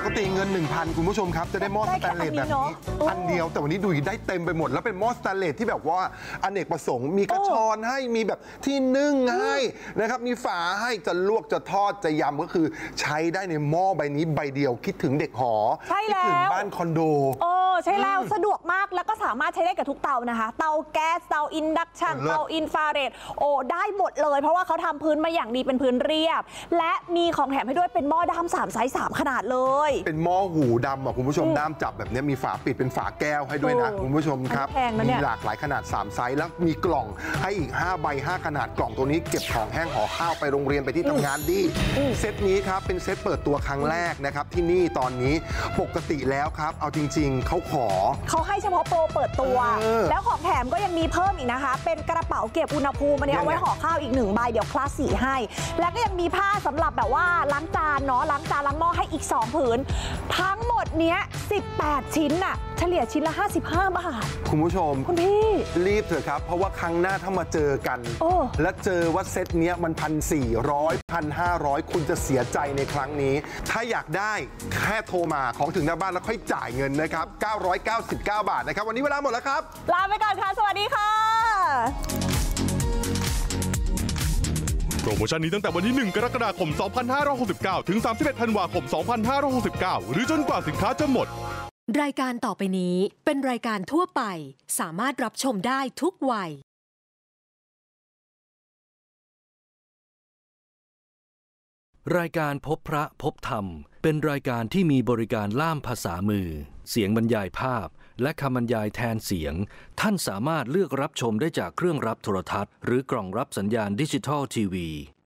ติเงิน 1,000 คุณผู้ชมครับจะได้หม้อสแตนเลสแบบนี้อันเดียวแต่วันนี้ดูได้เต็มไปหมดแล้วเป็นหม้อสแตนเลสที่แบบว่าอเนกประสงค์มีกระชอนให้มีแบบที่นึ่งให้นะครับมีฝาให้จะลวกจะทอดจะยำก็คือใช้ได้ในหม้อใบนี้ใบเดียวคิดถึงเด็กหอคิดถึงบ้านคอนโดใช่แล้วสะดวกมากแล้วก็สามารถใช้ได้กับทุกเตานะคะเตาแก๊สเตาอินดักชันเตาอินฟราเรดได้หมดเลยเพราะว่าเขาทำพื้นมาอย่างดีเป็นพื้นเรียบและมีของแถมให้ด้วยเป็นหม้อด้าม3 ไซส์ 3 ขนาดเลยเป็นหม้อหูดำอ่ะคุณผู้ชมด้ามจับแบบนี้มีฝาปิดเป็นฝาแก้วให้ด้วยนะคุณผู้ชมครับมีหลากหลายขนาด3 ไซส์แล้วมีกล่องให้อีก5 ใบ 5 ขนาดกล่องตัวนี้เก็บของแห้งห่อข้าวไปโรงเรียนไปที่ทำงานดีเซตนี้ครับเป็นเซตเปิดตัวครั้งแรกนะครับที่นี่ตอนนี้ปกติแล้วครับเอาจริงๆเขาให้เฉพาะโปรเปิดตัวแล้วของแถมก็ยังมีเพิ่มอีกนะคะเป็นกระเป๋าเก็บอุณหภูมิอันนี้เอาไว้ห่อข้าวอีก1 ใบเดี๋ยวคลาสสีให้แล้วก็ยังมีผ้าสำหรับแบบว่าล้างจานเนาะล้างจานล้างหม้อให้อีก2 ผืนทั้งหมดเนี้ย18 ชิ้นน่ะเฉลี่ยชิ้นละ55 บาทคุณผู้ชมคุณพี่รีบเถอะครับเพราะว่าครั้งหน้าถ้ามาเจอกันและเจอว่าเซตเนี้ยมัน1,400 1,500คุณจะเสียใจในครั้งนี้ถ้าอยากได้แค่โทรมาของถึงหน้าบ้านแล้วค่อยจ่ายเงินนะครับ999 บาทนะครับวันนี้เวลาหมดแล้วครับลาไปก่อนค่ะสวัสดีค่ะโปรโมชั่นนี้ตั้งแต่วันที่1 กรกฎาคม 2569 ถึง 31 ธันวาคม 2569 หรือจนกว่าสินค้าจะหมดรายการต่อไปนี้เป็นรายการทั่วไปสามารถรับชมได้ทุกวัยรายการพบพระพบธรรมเป็นรายการที่มีบริการล่ามภาษามือเสียงบรรยายภาพและคำบรรยายแทนเสียงท่านสามารถเลือกรับชมได้จากเครื่องรับโทรทัศน์หรือกล่องรับสัญญาณดิจิทัลทีวี